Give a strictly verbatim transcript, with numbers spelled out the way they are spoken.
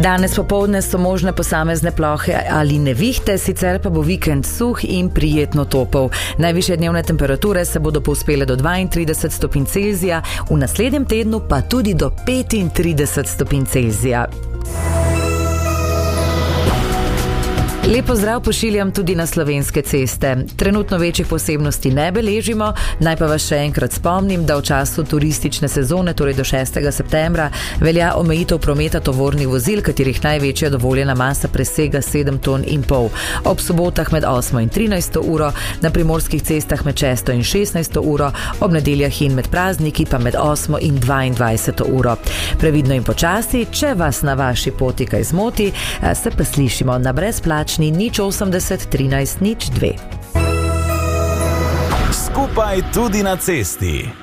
Danes popoldne so možne posamezne plohe ali nevihte, sicer pa bo vikend suh in prijetno topel. Najvišje dnevne temperature se bodo povzpele do dvaintrideset stopinj Celzija, v naslednjem tednu pa tudi do petintrideset stopinj Celzija. Lepo zdrav pošiljam tudi na slovenske ceste. Trenutno večjih posebnosti ne beležimo, naj pa vas še enkrat spomnim, da v času turistične sezone, torej do šestega septembra, velja omejitev prometa tovornih vozil, katerih največja dovoljena masa presega sedem ton in pol. Ob sobotah med osmo in trinajsto uro, na primorskih cestah med šesto in šestnajsto uro, ob nedeljah in med prazniki pa med osmo in dvaindvajseto uro. Previdno in počasi, če vas na vaši poti kaj zmoti, se pa slišimo na brezplačni nič osemdeset trinajst nič dve. Skupaj tudi na cesti.